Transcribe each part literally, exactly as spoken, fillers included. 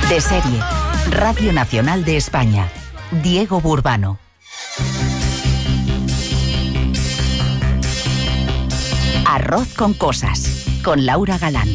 De serie, Radio Nacional de España. Diego Burbano. Arroz con cosas, con Laura Galán.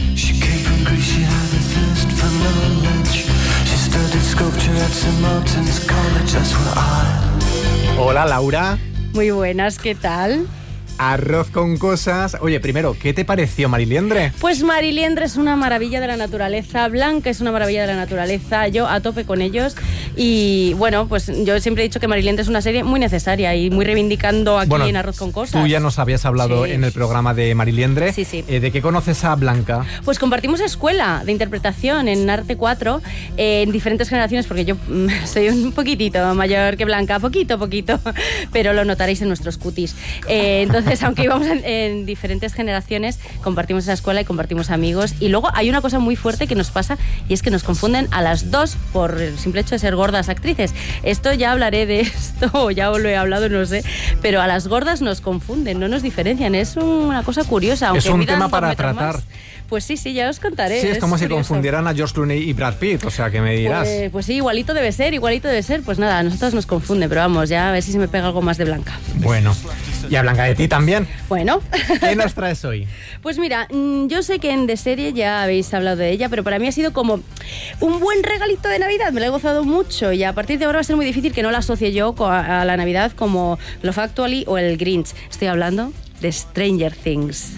Hola, Laura. Muy buenas, ¿qué tal? Arroz con cosas. Oye, primero, ¿qué te pareció Mariliendre? Pues Mariliendre es una maravilla de la naturaleza, Blanca es una maravilla de la naturaleza, yo a tope con ellos. Y bueno, pues yo siempre he dicho que Mariliendre es una serie muy necesaria y muy reivindicando aquí bueno, en Arroz con cosas. Tú ya nos habías hablado sí. en el programa de Mariliendre. Sí, sí. Eh, ¿De qué conoces a Blanca? Pues compartimos escuela de interpretación en Arte cuatro, eh, en diferentes generaciones, porque yo mm, soy un poquitito mayor que Blanca, poquito, poquito, pero lo notaréis en nuestros cutis. Eh, entonces, aunque íbamos en, en diferentes generaciones, compartimos esa escuela y compartimos amigos. Y luego hay una cosa muy fuerte que nos pasa, y es que nos confunden a las dos por el simple hecho de ser gordas actrices. Esto ya hablaré de esto, o ya lo he hablado, no sé, pero a las gordas nos confunden, no nos diferencian. Es una cosa curiosa. Aunque es un tema para tratar. Más, pues sí, sí, ya os contaré. Sí, es, es como curioso. Si confundieran a George Clooney y Brad Pitt, o sea, que me dirás. Pues, pues sí, igualito debe ser, igualito debe ser. Pues nada, a nosotros nos confunde, pero vamos, ya a ver si se me pega algo más de Blanca. Bueno, y a Blanca de ti también. Bueno. ¿Qué nos traes hoy? Pues mira, yo sé que en De Serie ya habéis hablado de ella, pero para mí ha sido como un buen regalito de Navidad, me la he gozado mucho y a partir de ahora va a ser muy difícil que no la asocie yo a la Navidad como Love Actually o el Grinch. Estoy hablando de Stranger Things.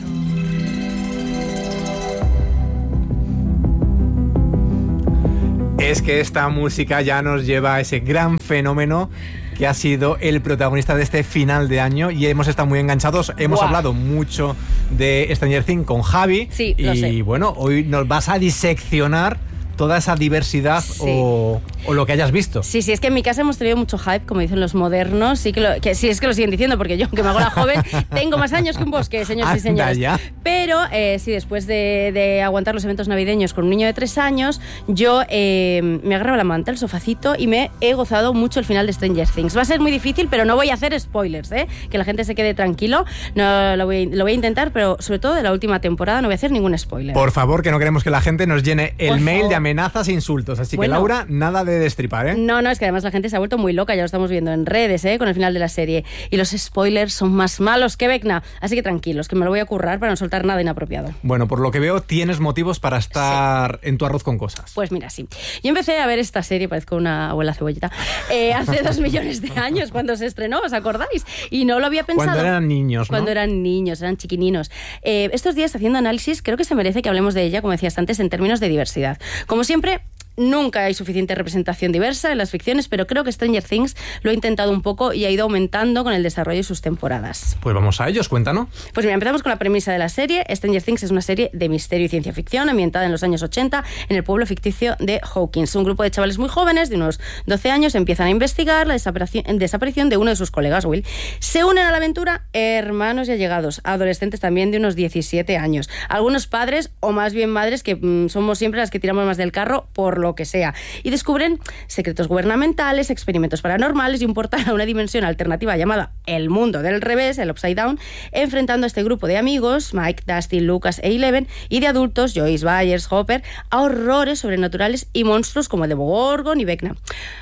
Es que esta música ya nos lleva a ese gran fenómeno que ha sido el protagonista de este final de año y hemos estado muy enganchados. Hemos Buah. hablado mucho de Stranger Things con Javi. Sí, y lo sé. bueno, hoy nos vas a diseccionar toda esa diversidad sí. o, o lo que hayas visto. Sí, sí, es que en mi casa hemos tenido mucho hype, como dicen los modernos, sí que, lo, que sí es que lo siguen diciendo, porque yo, que me hago la joven, tengo más años que un bosque, señores y señores. Ya. Pero eh, sí, después de, de aguantar los eventos navideños con un niño de tres años, yo eh, me agarraba la manta, el sofacito, y me he gozado mucho el final de Stranger Things. Va a ser muy difícil, pero no voy a hacer spoilers, ¿eh? Que la gente se quede tranquilo. No, lo, voy, lo voy a intentar, pero sobre todo de la última temporada no voy a hacer ningún spoiler. Por favor, que no queremos que la gente nos llene el Por mail favor. de amenazas e insultos. Así bueno, que, Laura, nada de destripar, ¿eh? No, no, es que además la gente se ha vuelto muy loca, ya lo estamos viendo en redes, ¿eh? Con el final de la serie. Y los spoilers son más malos que Vecna. Así que tranquilos, que me lo voy a currar para no soltar nada inapropiado. Bueno, por lo que veo, tienes motivos para estar sí. en tu arroz con cosas. Pues mira, sí. Yo empecé a ver esta serie, parezco una abuela cebolleta, eh, hace dos millones de años, cuando se estrenó, ¿os acordáis? Y no lo había pensado. Cuando eran niños, ¿no? Cuando eran niños, eran chiquininos. Eh, estos días, haciendo análisis, creo que se merece que hablemos de ella, como decías antes, en términos de diversidad. Como siempre, nunca hay suficiente representación diversa en las ficciones, pero creo que Stranger Things lo ha intentado un poco y ha ido aumentando con el desarrollo de sus temporadas. Pues vamos a ellos, cuéntanos. Pues mira, empezamos con la premisa de la serie. Stranger Things es una serie de misterio y ciencia ficción ambientada en los años ochenta en el pueblo ficticio de Hawkins. Un grupo de chavales muy jóvenes, de unos doce años, empiezan a investigar la desaparición, desaparición de uno de sus colegas, Will. Se unen a la aventura hermanos y allegados, adolescentes también de unos diecisiete años. Algunos padres, o más bien madres, que mmm, somos siempre las que tiramos más del carro por lo que sea, y descubren secretos gubernamentales, experimentos paranormales y un portal a una dimensión alternativa llamada el mundo del revés, el Upside Down, enfrentando a este grupo de amigos, Mike, Dusty, Lucas e Eleven, y de adultos, Joyce, Byers, Hopper, a horrores sobrenaturales y monstruos como el Demogorgon y Vecna.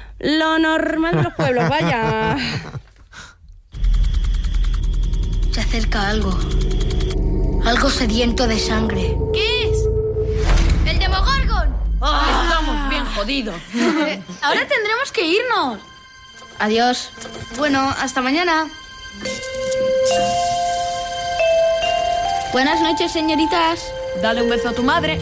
Lo normal de los pueblos, vaya. Se acerca algo. Algo sediento de sangre. ¿Qué es? ¡El Demogorgon! ¡Oh, estamos bien jodidos! Ahora tendremos que irnos. Adiós. Bueno, hasta mañana. Buenas noches, señoritas. Dale un beso a tu madre.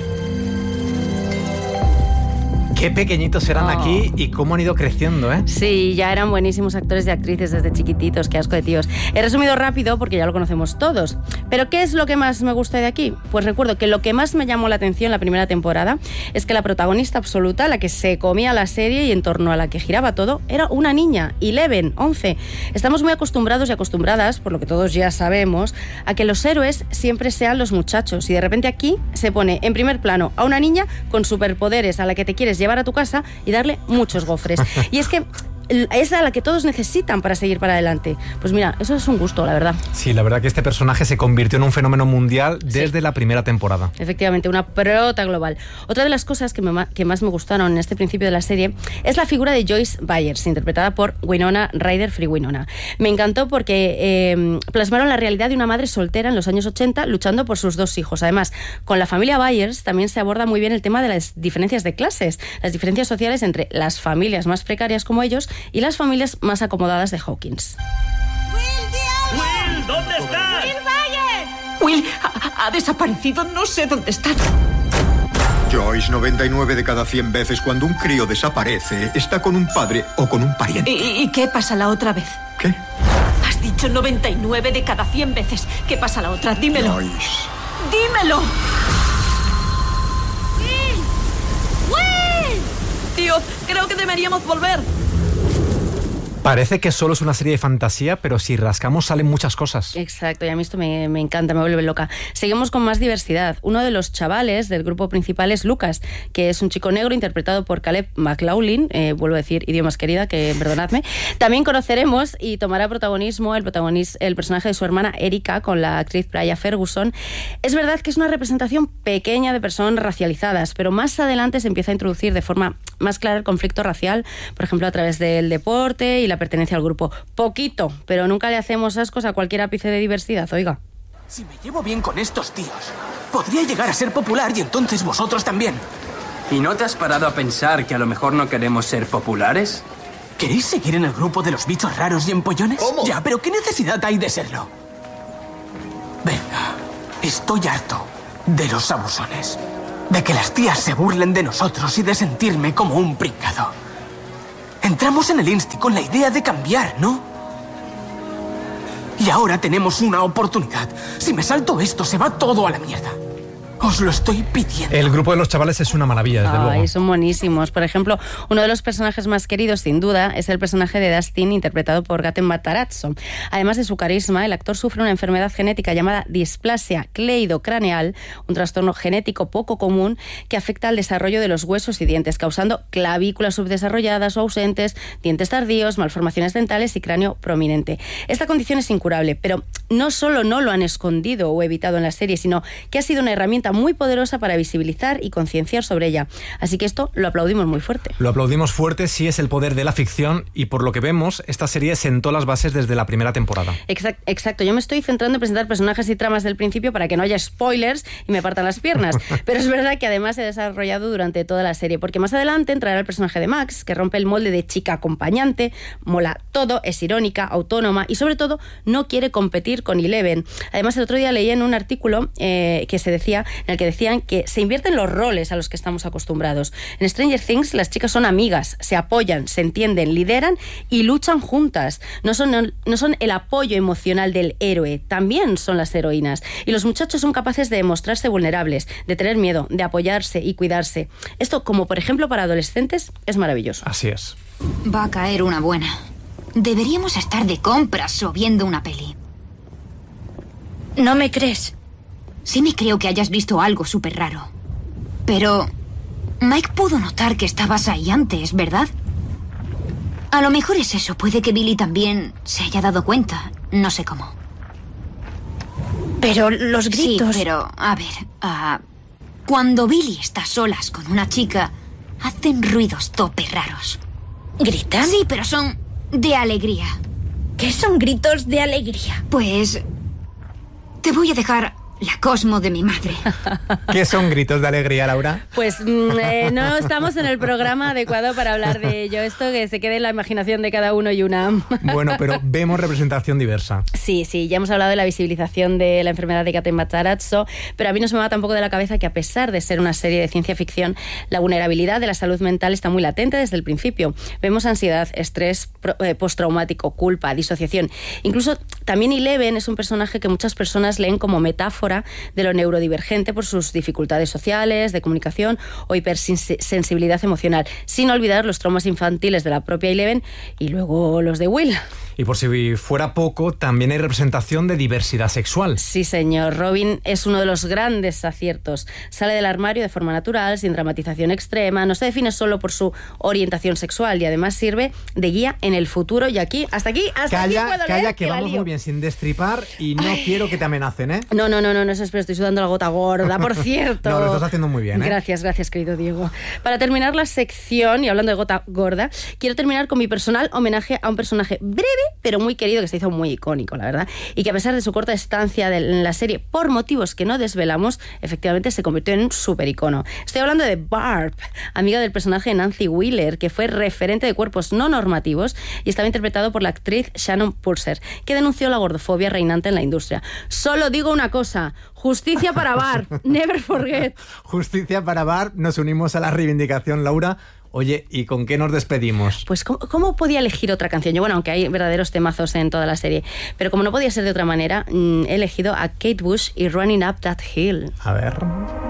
Qué pequeñitos eran oh. aquí y cómo han ido creciendo, ¿eh? Sí, ya eran buenísimos actores y actrices desde chiquititos, qué asco de tíos. He resumido rápido porque ya lo conocemos todos. ¿Pero qué es lo que más me gusta de aquí? Pues recuerdo que lo que más me llamó la atención la primera temporada es que la protagonista absoluta, la que se comía la serie y en torno a la que giraba todo, era una niña, Eleven, once. Estamos muy acostumbrados y acostumbradas, por lo que todos ya sabemos, a que los héroes siempre sean los muchachos y de repente aquí se pone en primer plano a una niña con superpoderes a la que te quieres llevar a tu casa y darle muchos gofres. Y es que es a la que todos necesitan para seguir para adelante. Pues mira, eso es un gusto, la verdad. Sí, la verdad que este personaje se convirtió en un fenómeno mundial desde sí. la primera temporada. Efectivamente, una prota global. Otra de las cosas que, me, que más me gustaron en este principio de la serie es la figura de Joyce Byers, interpretada por Winona Ryder, Free Winona. Me encantó porque eh, plasmaron la realidad de una madre soltera en los años ochenta luchando por sus dos hijos. Además, con la familia Byers también se aborda muy bien el tema de las diferencias de clases, las diferencias sociales entre las familias más precarias como ellos y las familias más acomodadas de Hawkins. ¡Will, Will, ¿dónde estás? ¡Will Byers! Will ha, ha desaparecido, no sé dónde está. Joyce, noventa y nueve de cada cien veces cuando un crío desaparece, está con un padre o con un pariente. ¿Y, y qué pasa la otra vez? ¿Qué? Has dicho noventa y nueve de cada cien veces. ¿Qué pasa la otra? Dímelo. Joyce. ¡Dímelo! ¡Will! ¡Will! Tío, creo que deberíamos volver. Parece que solo es una serie de fantasía, pero si rascamos salen muchas cosas. Exacto, y a mí esto me, me encanta, me vuelve loca. Seguimos con más diversidad. Uno de los chavales del grupo principal es Lucas, que es un chico negro interpretado por Caleb McLaughlin, eh, vuelvo a decir idiomas querida, que perdonadme. También conoceremos y tomará protagonismo el, protagonis, el personaje de su hermana Erika con la actriz Brya Ferguson. Es verdad que es una representación pequeña de personas racializadas, pero más adelante se empieza a introducir de forma más clara el conflicto racial, por ejemplo a través del deporte y la pertenencia al grupo. Poquito, pero nunca le hacemos ascos a cualquier ápice de diversidad, oiga. Si me llevo bien con estos tíos, podría llegar a ser popular y entonces vosotros también. ¿Y no te has parado a pensar que a lo mejor no queremos ser populares? ¿Queréis seguir en el grupo de los bichos raros y empollones? ¿Cómo? Ya, pero ¿qué necesidad hay de serlo? Venga, estoy harto de los abusones. De que las tías se burlen de nosotros y de sentirme como un pringado. Entramos en el Insti con la idea de cambiar, ¿no? Y ahora tenemos una oportunidad. Si me salto esto, se va todo a la mierda. Os lo estoy pidiendo. El grupo de los chavales es una maravilla, desde Ay, luego. Son buenísimos. Por ejemplo, uno de los personajes más queridos, sin duda, es el personaje de Dustin, interpretado por Gaten Matarazzo. Además de su carisma, el actor sufre una enfermedad genética llamada displasia cleidocraneal, un trastorno genético poco común que afecta al desarrollo de los huesos y dientes, causando clavículas subdesarrolladas o ausentes, dientes tardíos, malformaciones dentales y cráneo prominente. Esta condición es incurable, pero no solo no lo han escondido o evitado en la serie, sino que ha sido una herramienta muy poderosa para visibilizar y concienciar sobre ella. Así que esto lo aplaudimos muy fuerte. Lo aplaudimos fuerte, sí, es el poder de la ficción y por lo que vemos, esta serie sentó las bases desde la primera temporada. Exacto, exacto. Yo me estoy centrando en presentar personajes y tramas del principio para que no haya spoilers y me partan las piernas. Pero es verdad que además se ha desarrollado durante toda la serie, porque más adelante entrará el personaje de Max, que rompe el molde de chica acompañante, mola todo, es irónica, autónoma y sobre todo no quiere competir con Eleven. Además, el otro día leí en un artículo eh, que se decía en el que decían que se invierten los roles a los que estamos acostumbrados. En Stranger Things las chicas son amigas, se apoyan, se entienden, lideran y luchan juntas. No son, no son el apoyo emocional del héroe, también son las heroínas. Y los muchachos son capaces de mostrarse vulnerables, de tener miedo, de apoyarse y cuidarse. Esto, como por ejemplo para adolescentes, es maravilloso. Así es. Va a caer una buena. Deberíamos estar de compras o viendo una peli. ¿No me crees? Sí me creo que hayas visto algo súper raro. Pero Mike pudo notar que estabas ahí antes, ¿verdad? A lo mejor es eso. Puede que Billy también se haya dado cuenta. No sé cómo. Pero los gritos... Sí, pero, a ver... Uh, cuando Billy está a solas con una chica, hacen ruidos tope raros. ¿Gritan? Sí, pero son de alegría. ¿Qué son gritos de alegría? Pues... te voy a dejar... la Cosmo de mi madre. ¿Qué son gritos de alegría, Laura? Pues eh, no estamos en el programa adecuado para hablar de ello. Esto que se quede en la imaginación de cada uno y una. Bueno, pero vemos representación diversa. Sí, sí, ya hemos hablado de la visibilización de la enfermedad de Gaten Matarazzo, pero a mí no se me va tampoco de la cabeza que a pesar de ser una serie de ciencia ficción, la vulnerabilidad de la salud mental está muy latente desde el principio. Vemos ansiedad, estrés eh, postraumático, culpa, disociación. Incluso también Eleven es un personaje que muchas personas leen como metáfora de lo neurodivergente por sus dificultades sociales, de comunicación o hipersensibilidad emocional, sin olvidar los traumas infantiles de la propia Eleven y luego los de Will. Y por si fuera poco, también hay representación de diversidad sexual. Sí, señor. Robin es uno de los grandes aciertos. Sale del armario de forma natural, sin dramatización extrema, no se define solo por su orientación sexual y además sirve de guía en el futuro. Y aquí, hasta aquí, hasta calla, aquí puedo calla, leer que, que vamos muy bien sin destripar y no Ay. quiero que te amenacen, ¿eh? No, no, no, no, no, eso espero, estoy sudando la gota gorda, por cierto. No, lo estás haciendo muy bien, ¿eh? Gracias, gracias, querido Diego. Para terminar la sección, y hablando de gota gorda, quiero terminar con mi personal homenaje a un personaje breve, pero muy querido, que se hizo muy icónico, la verdad, y que a pesar de su corta estancia en la serie, por motivos que no desvelamos, efectivamente se convirtió en un supericono. Estoy hablando de Barb, amiga del personaje Nancy Wheeler, que fue referente de cuerpos no normativos y estaba interpretado por la actriz Shannon Purser, que denunció la gordofobia reinante en la industria. Solo digo una cosa: justicia para Barb, never forget. Justicia para Barb, nos unimos a la reivindicación, Laura. Oye, ¿y con qué nos despedimos? Pues ¿cómo, cómo podía elegir otra canción? Yo, bueno, aunque hay verdaderos temazos en toda la serie, pero como no podía ser de otra manera, he elegido a Kate Bush y Running Up That Hill. A ver...